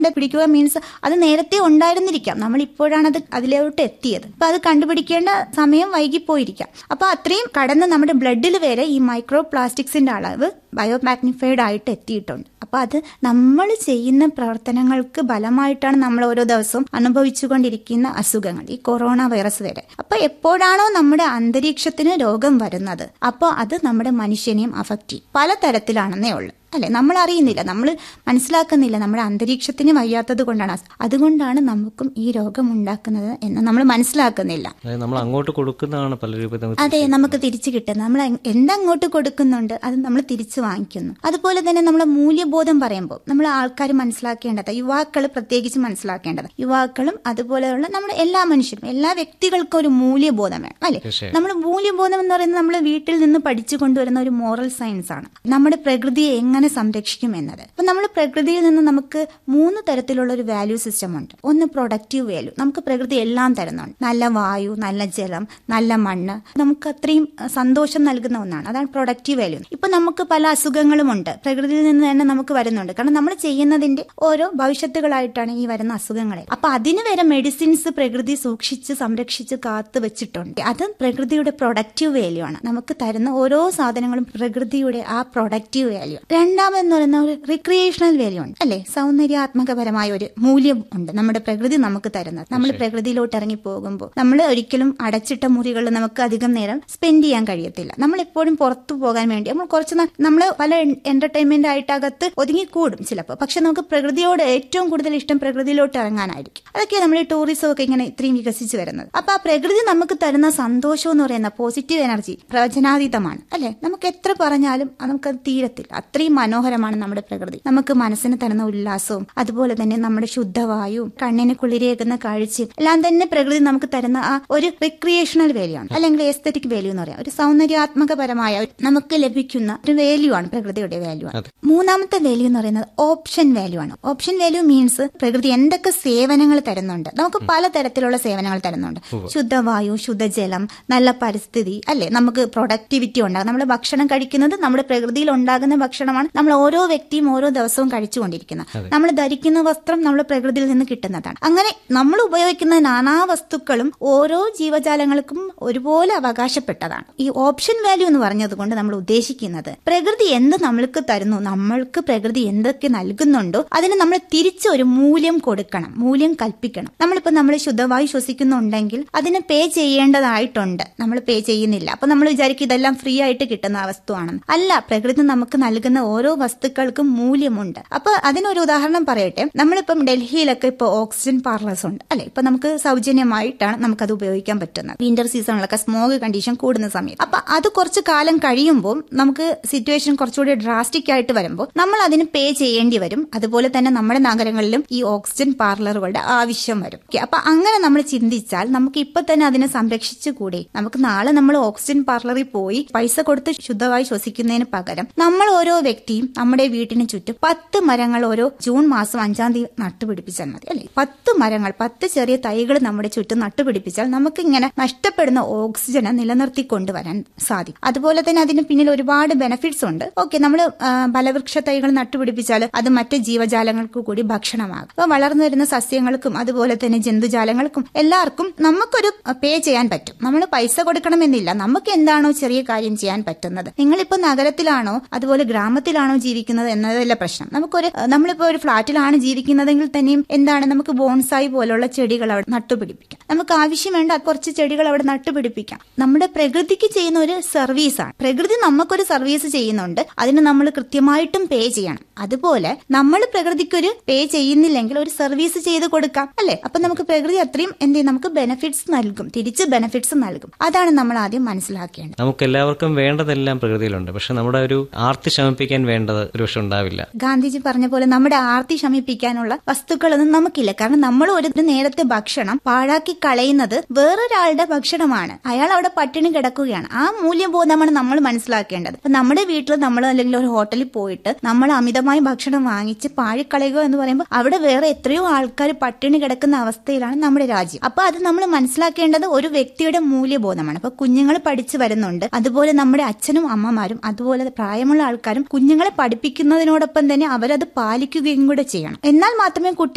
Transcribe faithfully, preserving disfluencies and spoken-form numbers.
പിടിക്കുക മീൻസ് അത് നേരത്തെ ഉണ്ടായിരുന്നിരിക്കാം, നമ്മൾ ഇപ്പോഴാണ് അത് അതിലോട്ട് എത്തിയത്. അപ്പൊ അത് കണ്ടുപിടിക്കേണ്ട സമയം വൈകിപ്പോയിരിക്കാം. അപ്പൊ അത്രയും കടന്ന് നമ്മുടെ ബ്ലഡിൽ വരെ ഈ മൈക്രോ പ്ലാസ്റ്റിക്സിന്റെ അളവ് ബയോ മാഗ്നിഫൈഡ് ആയിട്ട് എത്തിയിട്ടുണ്ട്. അപ്പൊ അത് നമ്മൾ ചെയ്യുന്ന പ്രവർത്തനങ്ങൾക്ക് ഫലമായിട്ടാണ് നമ്മൾ ഓരോ ദിവസവും അനുഭവിച്ചുകൊണ്ടിരിക്കുന്ന അസുഖങ്ങൾ, ഈ കൊറോണ വൈറസ് വരെ. അപ്പൊ എപ്പോഴാണോ നമ്മുടെ അന്തരീക്ഷത്തിന് രോഗം വരുന്നത്, അപ്പോൾ അത് നമ്മുടെ മനുഷ്യനെയും അഫക്റ്റ് ചെയ്യും. പലതരത്തിലാണെന്നേ ഉള്ളൂ, അല്ലെ? നമ്മൾ അറിയുന്നില്ല, നമ്മൾ മനസ്സിലാക്കുന്നില്ല, നമ്മുടെ അന്തരീക്ഷത്തിന് വയ്യാത്തത് കൊണ്ടാണ്, അതുകൊണ്ടാണ് നമുക്കും ഈ രോഗം ഉണ്ടാക്കുന്നത് എന്ന് നമ്മൾ മനസ്സിലാക്കുന്നില്ല. നമ്മൾ അങ്ങോട്ട് കൊടുക്കുന്നതാണ് പല രൂപത്തിൽ. അതെ, നമുക്ക് തിരിച്ചു കിട്ടുന്നത്. നമ്മൾ എന്തങ്ങോട്ട് കൊടുക്കുന്നുണ്ട് അത് നമ്മൾ തിരിച്ചു വാങ്ങിക്കുന്നു. അതുപോലെ തന്നെ നമ്മളെ മൂല്യബോധം പറയുമ്പോൾ നമ്മൾ ആൾക്കാർ മനസ്സിലാക്കേണ്ടത്, യുവാക്കൾ പ്രത്യേകിച്ച് മനസ്സിലാക്കേണ്ടത്, യുവാക്കളും അതുപോലെയുള്ള നമ്മുടെ എല്ലാ മനുഷ്യരും, എല്ലാ വ്യക്തികൾക്കും ഒരു മൂല്യബോധം വേണം, അല്ലെ? നമ്മുടെ മൂല്യബോധം എന്ന് പറയുന്നത് നമ്മൾ വീട്ടിൽ നിന്ന് പഠിച്ചു കൊണ്ടുവരുന്ന ഒരു മോറൽ സയൻസ് ആണ്. നമ്മുടെ പ്രകൃതിയെ എങ്ങനെ സംരക്ഷിക്കും എന്നത്. അപ്പൊ നമ്മൾ പ്രകൃതിയിൽ നിന്ന് നമുക്ക് മൂന്ന് തരത്തിലുള്ള ഒരു വാല്യൂ സിസ്റ്റം ഉണ്ട്. ഒന്ന് പ്രൊഡക്റ്റീവ് വാല്യൂ, നമുക്ക് പ്രകൃതി എല്ലാം തരുന്നുണ്ട്. നല്ല വായു, നല്ല ജലം, നല്ല മണ്ണ്, നമുക്ക് അത്രയും സന്തോഷം നൽകുന്ന ഒന്നാണ്, അതാണ് പ്രൊഡക്റ്റീവ് വാല്യൂ. ഇപ്പൊ നമുക്ക് പല അസുഖങ്ങളും ഉണ്ട്, പ്രകൃതിയിൽ നിന്ന് തന്നെ നമുക്ക് വരുന്നുണ്ട്. കാരണം നമ്മൾ ചെയ്യുന്നതിന്റെ ഓരോ ഭവിഷ്യത്തുകളായിട്ടാണ് ഈ വരുന്ന അസുഖങ്ങളെ. അപ്പൊ അതിന് വരെ മെഡിസിൻസ് പ്രകൃതി സൂക്ഷിച്ച് സംരക്ഷിച്ച് കാത്തു വെച്ചിട്ടുണ്ട്. അത് പ്രകൃതിയുടെ പ്രൊഡക്റ്റീവ് വാല്യൂ ആണ്. നമുക്ക് തരുന്ന ഓരോ സാധനങ്ങളും പ്രകൃതിയുടെ ആ പ്രൊഡക്റ്റീവ് വാല്യൂ. രണ്ടാമെന്ന് പറയുന്ന ഒരു റിക്രിയേഷണൽ വാല്യൂ ഉണ്ട്, അല്ലെ? സൗന്ദര്യാത്മകപരമായ ഒരു മൂല്യം ഉണ്ട് നമ്മുടെ പ്രകൃതി നമുക്ക് തരുന്നത്. നമ്മൾ പ്രകൃതിയിലോട്ട് ഇറങ്ങി പോകുമ്പോൾ നമ്മൾ ഒരിക്കലും അടച്ചിട്ട മുറികളിൽ നമുക്ക് അധികം നേരം സ്പെൻഡ് ചെയ്യാൻ കഴിയത്തില്ല. നമ്മൾ എപ്പോഴും പുറത്തു പോകാൻ വേണ്ടി നമ്മൾ കുറച്ച് നമ്മൾ പല എന്റർടൈൻമെന്റ് ആയിട്ട് അകത്ത് ഒതുങ്ങിക്കൂടും ചിലപ്പോൾ. പക്ഷെ നമുക്ക് പ്രകൃതിയോട് ഏറ്റവും കൂടുതൽ ഇഷ്ടം പ്രകൃതിയിലോട്ട് ഇറങ്ങാനായിരിക്കും. അതൊക്കെയാണ് നമ്മൾ ടൂറിസം ഒക്കെ ഇങ്ങനെ ഇത്രയും വികസിച്ച് വരുന്നത്. അപ്പൊ ആ പ്രകൃതി നമുക്ക് തരുന്ന സന്തോഷം എന്ന് പറയുന്ന പോസിറ്റീവ് എനർജി പ്രവചനാതീതമാണ്, അല്ലെ? നമുക്ക് എത്ര പറഞ്ഞാലും നമുക്കത് തീരത്തില്ല, അത്രയും മനോഹരമാണ് നമ്മുടെ പ്രകൃതി. നമുക്ക് മനസ്സിന് തരുന്ന ഉല്ലാസവും അതുപോലെ തന്നെ നമ്മുടെ ശുദ്ധവായുവും കണ്ണിന് കുളിരേകുന്ന കാഴ്ചയും എല്ലാം തന്നെ പ്രകൃതി നമുക്ക് തരുന്ന ആ ഒരു റിക്രിയേഷണൽ വാല്യൂ ആണ്, അല്ലെങ്കിൽ എസ്തെറ്റിക് വാല്യൂ എന്ന് പറയാം. ഒരു സൗന്ദര്യാത്മകപരമായ നമുക്ക് ലഭിക്കുന്ന ഒരു വാല്യൂ ആണ്, പ്രകൃതിയുടെ വാല്യൂ ആണ്. മൂന്നാമത്തെ വാല്യൂ എന്ന് പറയുന്നത് ഓപ്ഷൻ വാല്യൂ ആണ്. ഓപ്ഷൻ വാല്യൂ മീൻസ് പ്രകൃതി എന്തൊക്കെ സേവനങ്ങൾ തരുന്നുണ്ട്, നമുക്ക് പലതരത്തിലുള്ള സേവനങ്ങൾ തരുന്നുണ്ട്. ശുദ്ധവായു, ശുദ്ധജലം, നല്ല പരിസ്ഥിതി, അല്ലെ? നമുക്ക് പ്രൊഡക്ടിവിറ്റി ഉണ്ടാകും. നമ്മൾ ഭക്ഷണം കഴിക്കുന്നത് നമ്മുടെ പ്രകൃതിയിൽ ഉണ്ടാകുന്ന ഭക്ഷണമാണ് നമ്മൾ ഓരോ വ്യക്തിയും ഓരോ ദിവസവും കഴിച്ചുകൊണ്ടിരിക്കുന്നത്. നമ്മൾ ധരിക്കുന്ന വസ്ത്രം നമ്മുടെ പ്രകൃതിയിൽ നിന്ന് കിട്ടുന്നതാണ്. അങ്ങനെ നമ്മൾ ഉപയോഗിക്കുന്ന നാനാ വസ്തുക്കളും ഓരോ ജീവജാലങ്ങൾക്കും ഒരുപോലെ അവകാശപ്പെട്ടതാണ്. ഈ ഓപ്ഷൻ വാല്യൂ എന്ന് പറഞ്ഞത് കൊണ്ട് നമ്മൾ ഉദ്ദേശിക്കുന്നത് പ്രകൃതി എന്ത് നമ്മൾക്ക് തരുന്നു, നമ്മൾക്ക് പ്രകൃതി എന്തൊക്കെ നൽകുന്നുണ്ടോ അതിന് നമ്മൾ തിരിച്ച് ഒരു മൂല്യം കൊടുക്കണം, മൂല്യം കൽപ്പിക്കണം. നമ്മളിപ്പോ നമ്മൾ ശുദ്ധവായു ശ്വസിക്കുന്നുണ്ടെങ്കിൽ അതിന് പേ ചെയ്യേണ്ടതായിട്ടുണ്ട്, നമ്മൾ പേ ചെയ്യുന്നില്ല. അപ്പൊ നമ്മൾ വിചാരിക്കും ഇതെല്ലാം ഫ്രീ ആയിട്ട് കിട്ടുന്ന വസ്തുവാണെന്ന്. അല്ല, പ്രകൃതി നമുക്ക് നൽകുന്ന ഓരോ വസ്തുക്കൾക്കും മൂല്യമുണ്ട്. അപ്പൊ അതിനൊരു ഉദാഹരണം പറയട്ടെ. നമ്മളിപ്പം ഡൽഹിയിലൊക്കെ ഇപ്പൊ ഓക്സിജൻ പാർലേഴ്സ് ഉണ്ട്, അല്ലെ? ഇപ്പൊ നമുക്ക് സൗജന്യമായിട്ടാണ് നമുക്കത് ഉപയോഗിക്കാൻ പറ്റുന്നത്. വിന്റർ സീസണിലൊക്കെ സ്മോഗ് കണ്ടീഷൻ കൂടുന്ന സമയത്ത്. അപ്പൊ അത് കുറച്ച് കാലം കഴിയുമ്പോൾ നമുക്ക് സിറ്റുവേഷൻ കുറച്ചുകൂടി ഡ്രാസ്റ്റിക് ആയിട്ട് വരുമ്പോൾ നമ്മൾ അതിന് പേ ചെയ്യേണ്ടി വരും. അതുപോലെ തന്നെ നമ്മുടെ നഗരങ്ങളിലും ഈ ഓക്സിജൻ പാർലറുകളുടെ ആവശ്യം വരും. അപ്പൊ അങ്ങനെ നമ്മൾ ചിന്തിച്ചാൽ നമുക്ക് ഇപ്പൊ തന്നെ അതിനെ സംരക്ഷിച്ചുകൂടെ? നമുക്ക് നാളെ നമ്മൾ ഓക്സിജൻ പാർലറിൽ പോയി പൈസ കൊടുത്ത് ശുദ്ധമായി ശ്വസിക്കുന്നതിന് പകരം നമ്മൾ ഓരോ വ്യക്തിയും നമ്മുടെ വീട്ടിന് ചുറ്റും പത്ത് മരങ്ങൾ ഓരോ ജൂൺ മാസം അഞ്ചാം തീയതി നട്ടുപിടിപ്പിച്ചാൽ മതി, അല്ലെ? പത്ത് മരങ്ങൾ, പത്ത് ചെറിയ തൈകൾ നമ്മുടെ ചുറ്റും നട്ടുപിടിപ്പിച്ചാൽ നമുക്ക് ഇങ്ങനെ നഷ്ടപ്പെടുന്ന ഓക്സിജനെ നിലനിർത്തിക്കൊണ്ടുവരാൻ സാധിക്കും. അതുപോലെ തന്നെ അതിന് പിന്നിൽ ഒരുപാട് ബെനിഫിറ്റ്സ് ഉണ്ട്. ഓക്കെ, നമ്മൾ ഫലവൃക്ഷ തൈകൾ നട്ടുപിടിപ്പിച്ചാൽ അത് മറ്റ് ജീവജാലങ്ങൾക്ക് കൂടി ഭക്ഷണമാകും. അപ്പൊ വളർന്നു വരുന്ന സസ്യങ്ങൾക്കും അതുപോലെ തന്നെ ജന്തുജാലങ്ങൾക്കും എല്ലാവർക്കും നമുക്കൊരു പേ ചെയ്യാൻ പറ്റും. നമ്മൾ പൈസ കൊടുക്കണമെന്നില്ല, നമുക്ക് എന്താണോ ചെറിയ കാര്യം ചെയ്യാൻ പറ്റുന്നത്. നിങ്ങളിപ്പോ നഗരത്തിലാണോ അതുപോലെ ഗ്രാമത്തിലാണോ ജീവിക്കുന്നത് എന്നതല്ല പ്രശ്നം. നമുക്കൊരു നമ്മളിപ്പോ ഒരു ഫ്ളാറ്റിലാണ് ജീവിക്കുന്നതെങ്കിൽ തന്നെയും എന്താണ്, നമുക്ക് ബോൺസായി പോലുള്ള ചെടികൾ അവിടെ നട്ടുപിടിപ്പിക്കാം. നമുക്ക് ആവശ്യം വേണ്ട കുറച്ച് ചെടികൾ അവിടെ നട്ടുപിടിപ്പിക്കാം. നമ്മുടെ പ്രകൃതിക്ക് ചെയ്യുന്ന ഒരു സർവീസാണ്. പ്രകൃതി നമുക്കൊരു സർവീസ് ചെയ്യുന്നുണ്ട്, അതിന് നമ്മൾ കൃത്യമായിട്ടും പേ ചെയ്യണം. അതുപോലെ നമ്മൾ പ്രകൃതിക്കൊരു പേ ചെയ്യുന്നില്ലെങ്കിൽ ഒരു സർവീസ് ചെയ്ത് കൊടുക്കാം, അല്ലെ? അപ്പൊ നമുക്ക് പ്രകൃതി അത്രയും എന്ത് ചെയ്യും, നമുക്ക് ബെനിഫിറ്റ്സ് നൽകും, തിരിച്ച് ബെനിഫിറ്റ്സ് നൽകും. അതാണ് നമ്മൾ ആദ്യം മനസ്സിലാക്കേണ്ടത്. നമുക്ക് എല്ലാവർക്കും വേണ്ടതെല്ലാം പ്രകൃതിയിലുണ്ട്, പക്ഷെ നമ്മുടെ ഒരു ആർത്തി ശമിപ്പിക്കാൻ വേണ്ടത് ഒരു പക്ഷെ ഉണ്ടാവില്ല. ഗാന്ധിജി പറഞ്ഞ പോലെ നമ്മുടെ ആർത്തി ശമിപ്പിക്കാനുള്ള വസ്തുക്കളൊന്നും നമുക്കില്ല. കാരണം നമ്മൾ ഒരു നേരത്തെ ഭക്ഷണം പാഴാക്കി കളയുന്നത് വേറൊരാളുടെ ഭക്ഷണമാണ്, അയാൾ അവിടെ പട്ടിണി കിടക്കുകയാണ്. ആ മൂല്യബോധമാണ് നമ്മൾ മനസ്സിലാക്കേണ്ടത്. അപ്പൊ നമ്മുടെ വീട്ടിൽ നമ്മൾ അല്ലെങ്കിൽ ഒരു ഹോട്ടലിൽ പോയിട്ട് നമ്മൾ അമിതമായി ഭക്ഷണം വാങ്ങിച്ച് പാഴിക്കളയുക എന്ന് പറയുമ്പോൾ അവിടെ വേറെ എത്രയോ ആൾക്കാർ പട്ടിണി കിടക്കുന്ന അവസ്ഥയിലാണ് നമ്മുടെ രാജ്യം. അപ്പൊ അത് നമ്മൾ മനസ്സിലാക്കേണ്ടത് ഒരു വ്യക്തിയുടെ മൂല്യബോധമാണ്. അപ്പൊ കുഞ്ഞുങ്ങൾ പഠിച്ചു വരുന്നുണ്ട്, അതുപോലെ നമ്മുടെ അച്ഛനും അമ്മമാരും അതുപോലെ പ്രായമുള്ള ആൾക്കാരും കുഞ്ഞുങ്ങളെ പഠിപ്പിക്കുന്നതിനോടൊപ്പം തന്നെ അവരത് പാലിക്കുകയും കൂടെ ചെയ്യണം. എന്നാൽ മാത്രമേ കുട്ടി